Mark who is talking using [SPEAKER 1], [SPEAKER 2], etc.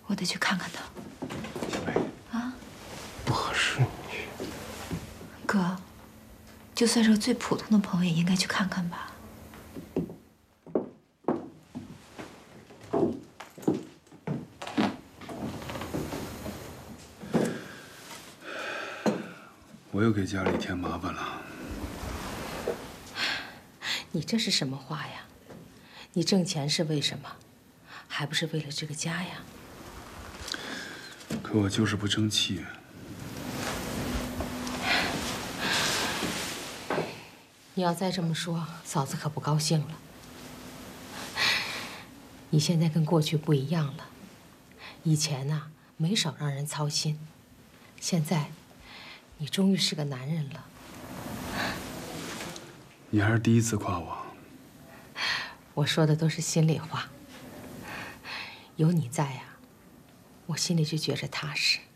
[SPEAKER 1] 我得去看看他。
[SPEAKER 2] 小梅
[SPEAKER 1] 啊，
[SPEAKER 2] 不合适，你去。
[SPEAKER 1] 哥，就算是个最普通的朋友，也应该去看看吧。
[SPEAKER 2] 我又给家里添麻烦了。
[SPEAKER 3] 你这是什么话呀？你挣钱是为什么？还不是为了这个家呀？
[SPEAKER 2] 可我就是不争气。
[SPEAKER 3] 你要再这么说，嫂子可不高兴了。你现在跟过去不一样了，以前呐，没少让人操心，现在，你终于是个男人了。
[SPEAKER 2] 你还是第一次夸我。
[SPEAKER 3] 我说的都是心里话。有你在呀，我心里就觉着踏实。